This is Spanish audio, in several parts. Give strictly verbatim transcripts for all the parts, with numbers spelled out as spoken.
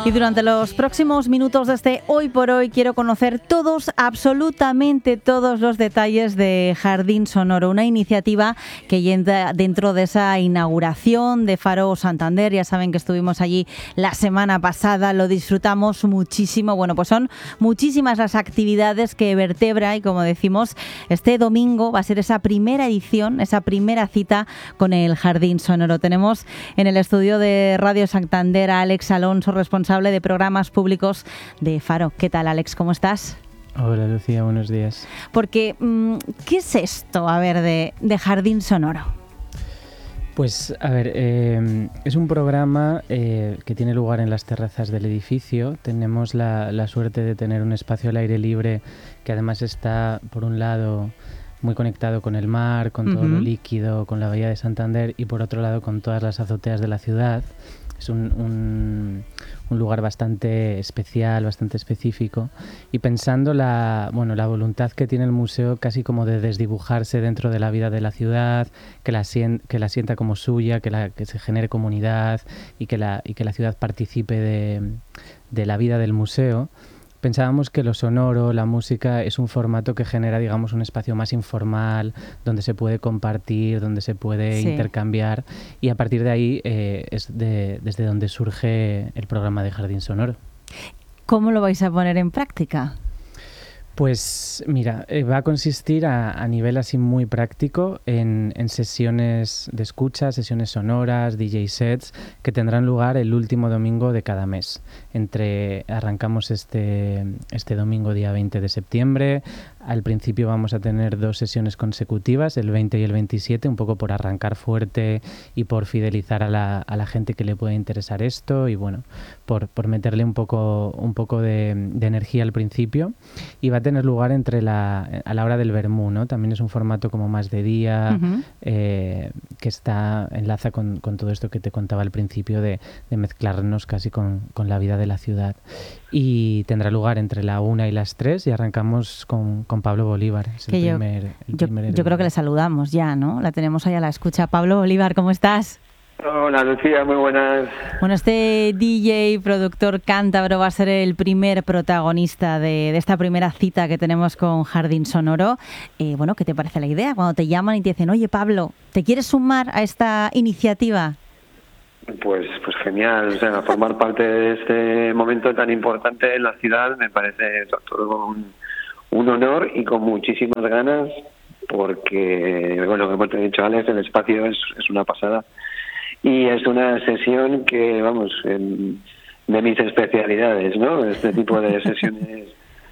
Y durante los próximos minutos de este Hoy por Hoy quiero conocer todos, absolutamente todos los detalles de Jardín Sonoro, una iniciativa que entra dentro de esa inauguración de Faro Santander. Ya saben que estuvimos allí la semana pasada, lo disfrutamos muchísimo. Bueno, pues son muchísimas las actividades que vertebra y, como decimos, este domingo va a ser esa primera edición, esa primera cita con el Jardín Sonoro. Tenemos en el estudio de Radio Santander a Alex Alonso, responsable de programas públicos de Faro. ¿Qué tal, Alex? ¿Cómo estás? Hola, Lucía, buenos días. Porque, ¿qué es esto, a ver, de, de Jardín Sonoro? Pues, a ver, eh, es un programa eh, que tiene lugar en las terrazas del edificio. Tenemos la, la suerte de tener un espacio al aire libre que además está, por un lado, muy conectado con el mar, con todo uh-huh. lo líquido, con la bahía de Santander, y por otro lado con todas las azoteas de la ciudad. Es un, un, un lugar bastante especial, bastante específico, y pensando la, bueno, la voluntad que tiene el museo casi como de desdibujarse dentro de la vida de la ciudad, que la, sien, que la sienta como suya, que, la, que se genere comunidad y que la, y que la ciudad participe de, de la vida del museo. Pensábamos que lo sonoro, la música, es un formato que genera, digamos, un espacio más informal, donde se puede compartir, donde se puede sí. intercambiar, y a partir de ahí eh, es de, desde donde surge el programa de Jardín Sonoro. ¿Cómo lo vais a poner en práctica? Pues mira, eh, va a consistir a, a nivel así muy práctico en, en sesiones de escucha, sesiones sonoras, D J sets, que tendrán lugar el último domingo de cada mes. Entre arrancamos este, este domingo día veinte de septiembre. Al principio vamos a tener dos sesiones consecutivas, el veinte y el veintisiete, un poco por arrancar fuerte y por fidelizar a la, a la gente que le puede interesar esto, y bueno, por, por meterle un poco, un poco de, de energía al principio. Y va a tener lugar entre la, a la hora del vermú, ¿no? También es un formato como más de día, uh-huh. eh, que está enlaza con, con todo esto que te contaba al principio de, de mezclarnos casi con, con la vida de la ciudad. Y tendrá lugar entre la una y las tres, y arrancamos con, con Pablo Bolívar. Es el que yo, primer, el yo, primer yo creo que le saludamos ya, ¿no? La tenemos ahí a la escucha. Pablo Bolívar, ¿cómo estás? Hola, Lucía, muy buenas. Bueno, este D J, productor cántabro, va a ser el primer protagonista de, de esta primera cita que tenemos con Jardín Sonoro. Eh, bueno, ¿qué te parece la idea? Cuando te llaman y te dicen, oye, Pablo, ¿te quieres sumar a esta iniciativa? Pues, pues genial, o sea, formar parte de este momento tan importante en la ciudad me parece todo un, un honor, y con muchísimas ganas, porque, bueno, como te he dicho, Alex, el espacio es, es una pasada. Y es una sesión que, vamos, en, de mis especialidades, ¿no? Este tipo de sesiones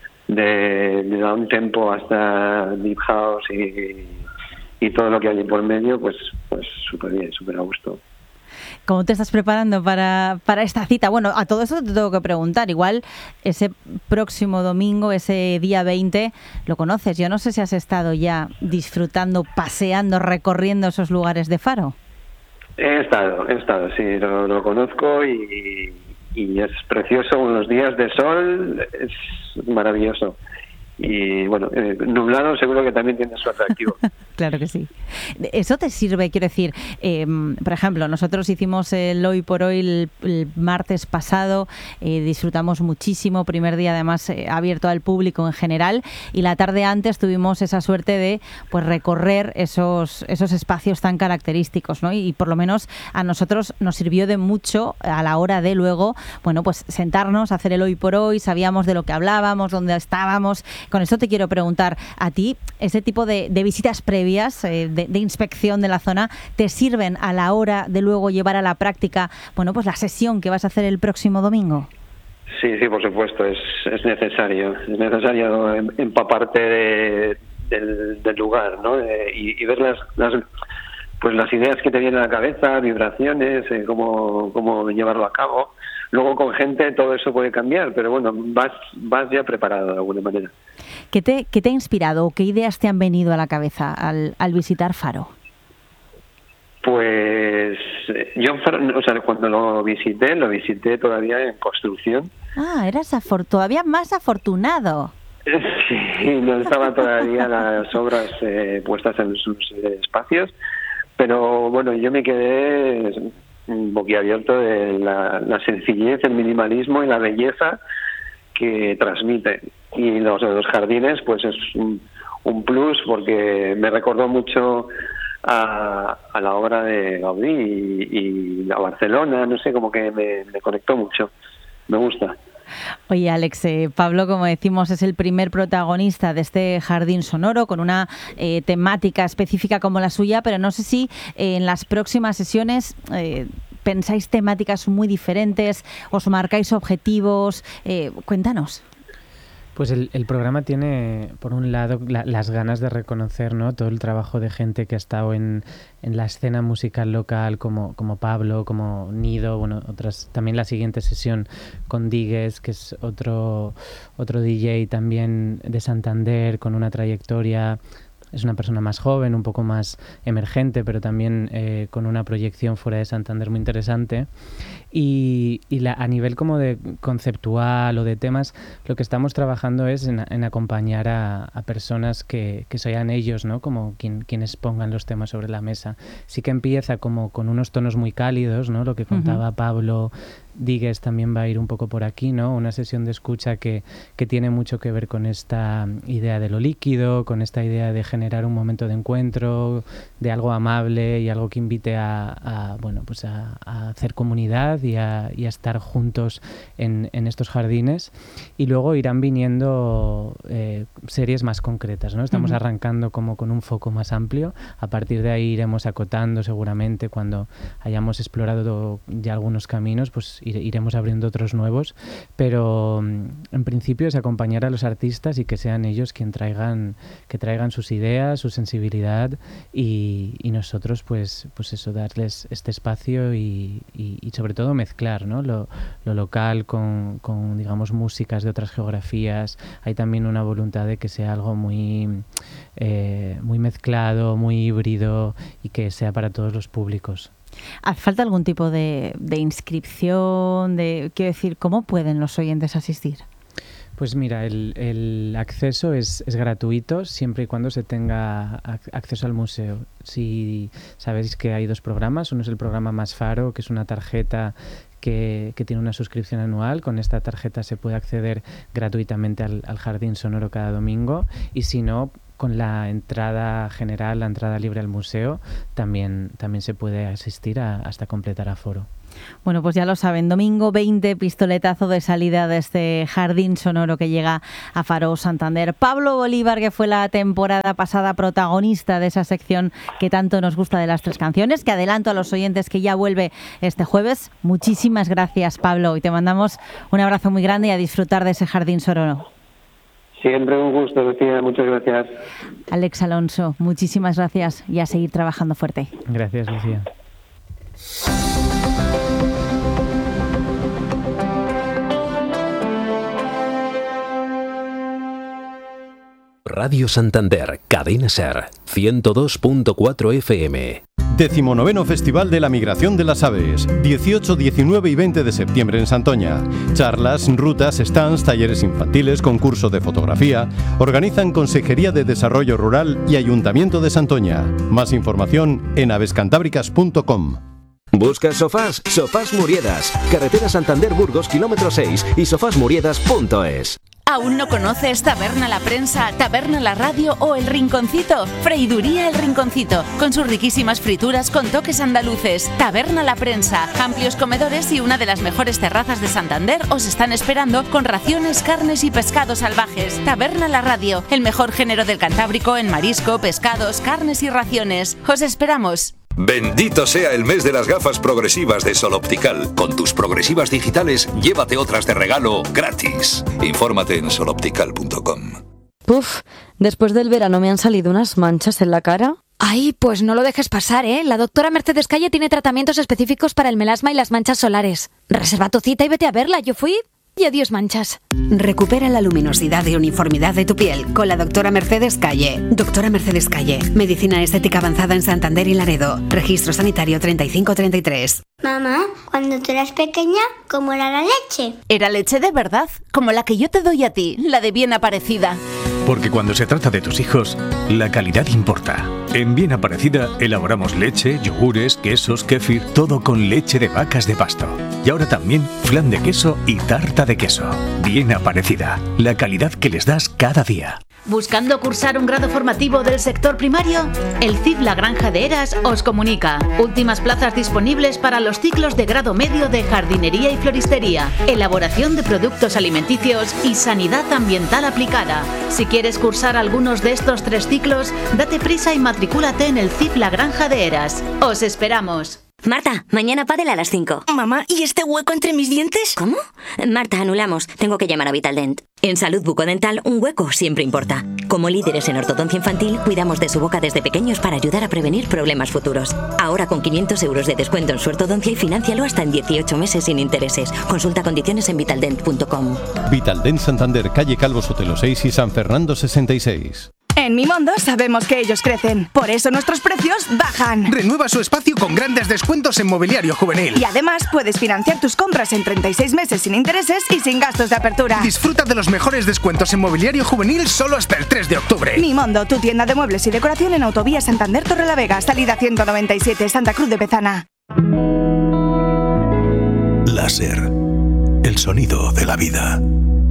de, de down tempo hasta deep house y, y todo lo que hay por medio, pues pues súper bien, súper a gusto. ¿Cómo te estás preparando para, para esta cita? Bueno, a todo eso te tengo que preguntar. Igual ese próximo domingo, ese día veinte, lo conoces. Yo no sé si has estado ya disfrutando, paseando, recorriendo esos lugares de Faro. He estado, he estado, sí, lo, lo conozco y, y es precioso. Unos días de sol es maravilloso. Y bueno, eh, nublado seguro que también tiene su atractivo. Claro que sí. Eso te sirve, quiero decir, eh, por ejemplo, nosotros hicimos el Hoy por Hoy el, el martes pasado, eh, disfrutamos muchísimo, primer día además eh, abierto al público en general, y la tarde antes tuvimos esa suerte de pues recorrer esos, esos espacios tan característicos, ¿no? Y, y por lo menos a nosotros nos sirvió de mucho a la hora de luego, bueno, pues sentarnos, hacer el Hoy por Hoy, sabíamos de lo que hablábamos, dónde estábamos. Con esto te quiero preguntar, a ti, ese tipo de, de visitas previas, eh, de, de inspección de la zona, ¿te sirven a la hora de luego llevar a la práctica, bueno, pues la sesión que vas a hacer el próximo domingo? Sí, sí, por supuesto, es, es necesario, es necesario empaparte de, del, del lugar, ¿no? Eh, y, y ver las, las, pues las ideas que te vienen a la cabeza, vibraciones, eh, cómo, cómo llevarlo a cabo. Luego con gente todo eso puede cambiar, pero bueno, vas vas ya preparado de alguna manera. ¿Qué te, qué te ha inspirado o qué ideas te han venido a la cabeza al, al visitar Faro? Pues yo, o sea, cuando lo visité, lo visité todavía en construcción. Ah, eras afor- todavía más afortunado. Sí, no estaban todavía las obras eh, puestas en sus eh, espacios, pero bueno, yo me quedé boquiabierto de la, la sencillez, el minimalismo y la belleza que transmite. Y los, los jardines, pues es un, un plus, porque me recordó mucho a, a la obra de Gaudí y, y a Barcelona, no sé, como que me, me conectó mucho. Me gusta. Oye, Alex, eh, Pablo, como decimos, es el primer protagonista de este jardín sonoro con una eh, temática específica como la suya, pero no sé si eh, en las próximas sesiones eh, pensáis temáticas muy diferentes, os marcáis objetivos. Eh, cuéntanos. Pues el, el programa tiene, por un lado, la, las ganas de reconocer, ¿no?, todo el trabajo de gente que ha estado en, en la escena musical local, como, como Pablo, como Nido, bueno, otras, también la siguiente sesión con Digues, que es otro, otro D J también de Santander, con una trayectoria. Es una persona más joven, un poco más emergente, pero también eh, con una proyección fuera de Santander muy interesante. Y, y la, a nivel como de conceptual o de temas, lo que estamos trabajando es en, en acompañar a, a personas que, que sean ellos, ¿no?, como quien, quienes pongan los temas sobre la mesa. Sí que empieza como con unos tonos muy cálidos, ¿no?, lo que contaba uh-huh. Pablo. Digues también va a ir un poco por aquí, ¿no? Una sesión de escucha que, que tiene mucho que ver con esta idea de lo líquido, con esta idea de generar un momento de encuentro, de algo amable y algo que invite a, a bueno, pues a, a hacer comunidad y a, y a estar juntos en, en estos jardines. Y luego irán viniendo eh, series más concretas, ¿no? Estamos uh-huh. arrancando como con un foco más amplio. A partir de ahí iremos acotando seguramente cuando hayamos explorado ya algunos caminos, pues iremos abriendo otros nuevos, pero en principio es acompañar a los artistas y que sean ellos quien traigan, que traigan sus ideas, su sensibilidad y, y nosotros pues, pues eso, darles este espacio y, y, y sobre todo mezclar, ¿no?, lo, lo local con, con, digamos, músicas de otras geografías. Hay también una voluntad de que sea algo muy, eh, muy mezclado, muy híbrido y que sea para todos los públicos. ¿Hace falta algún tipo de, de inscripción? De, quiero decir, ¿cómo pueden los oyentes asistir? Pues mira, el, el acceso es, es gratuito siempre y cuando se tenga acceso al museo. Si sabéis que hay dos programas, uno es el programa Más Faro, que es una tarjeta que, que tiene una suscripción anual. Con esta tarjeta se puede acceder gratuitamente al, al Jardín Sonoro cada domingo, y si no, con la entrada general, la entrada libre al museo, también, también se puede asistir a, hasta completar aforo. Bueno, pues ya lo saben, domingo veinte, pistoletazo de salida de este jardín sonoro que llega a Faro, Santander. Pablo Bolívar, que fue la temporada pasada protagonista de esa sección que tanto nos gusta de las tres canciones, que adelanto a los oyentes que ya vuelve este jueves. Muchísimas gracias, Pablo, y te mandamos un abrazo muy grande y a disfrutar de ese jardín sonoro. Siempre un gusto, Lucía. Muchas gracias. Alex Alonso, muchísimas gracias y a seguir trabajando fuerte. Gracias, Lucía. Radio Santander, Cadena Ser, ciento dos punto cuatro F M. Decimonoveno Festival de la Migración de las Aves, dieciocho, diecinueve y veinte de septiembre en Santoña. Charlas, rutas, stands, talleres infantiles, concurso de fotografía. Organizan Consejería de Desarrollo Rural y Ayuntamiento de Santoña. Más información en avescantábricas punto com. ¿Buscas sofás? Sofás Muriedas, carretera Santander-Burgos, kilómetro seis y sofás muriedas punto es. ¿Aún no conoces Taberna La Prensa, Taberna La Radio o El Rinconcito? Freiduría El Rinconcito, con sus riquísimas frituras con toques andaluces. Taberna La Prensa, amplios comedores y una de las mejores terrazas de Santander os están esperando con raciones, carnes y pescados salvajes. Taberna La Radio, el mejor género del Cantábrico en marisco, pescados, carnes y raciones. ¡Os esperamos! Bendito sea el mes de las gafas progresivas de Sol Optical. Con tus progresivas digitales, llévate otras de regalo gratis. Infórmate en sol optical punto com. Puf, después del verano me han salido unas manchas en la cara. Ay, pues no lo dejes pasar, ¿eh? La doctora Mercedes Calle tiene tratamientos específicos para el melasma y las manchas solares. Reserva tu cita y vete a verla. Yo fui... y adiós manchas. Recupera la luminosidad y uniformidad de tu piel con la doctora Mercedes Calle. Doctora Mercedes Calle, medicina estética avanzada en Santander y Laredo. Registro sanitario treinta y cinco treinta y tres. Mamá, cuando tú eras pequeña, ¿cómo era la leche? Era leche de verdad, como la que yo te doy a ti, la de bien aparecida. Porque cuando se trata de tus hijos, la calidad importa. En Bien Aparecida elaboramos leche, yogures, quesos, kéfir, todo con leche de vacas de pasto. Y ahora también flan de queso y tarta de queso. Bien Aparecida, la calidad que les das cada día. ¿Buscando cursar un grado formativo del sector primario? El C I F La Granja de Heras os comunica. Últimas plazas disponibles para los ciclos de grado medio de jardinería y floristería, elaboración de productos alimenticios y sanidad ambiental aplicada. Si quieres cursar algunos de estos tres ciclos, date prisa y matricúlate en el C I F La Granja de Heras. ¡Os esperamos! Marta, mañana pádel a las cinco. Mamá, ¿y este hueco entre mis dientes? ¿Cómo? Marta, anulamos. Tengo que llamar a Vitaldent. En salud bucodental, un hueco siempre importa. Como líderes en ortodoncia infantil, cuidamos de su boca desde pequeños para ayudar a prevenir problemas futuros. Ahora con quinientos euros de descuento en su ortodoncia y financialo hasta en dieciocho meses sin intereses. Consulta condiciones en vitaldent punto com. Vitaldent Santander, calle Calvo Sotelo seis y San Fernando sesenta y seis. En Mimondo sabemos que ellos crecen, por eso nuestros precios bajan. Renueva su espacio con grandes descuentos en mobiliario juvenil. Y además puedes financiar tus compras en treinta y seis meses sin intereses y sin gastos de apertura. Disfruta de los mejores descuentos en mobiliario juvenil solo hasta el tres de octubre. Mimondo, tu tienda de muebles y decoración en Autovía Santander Torrelavega, salida ciento noventa y siete, Santa Cruz de Bezana. Láser, el sonido de la vida.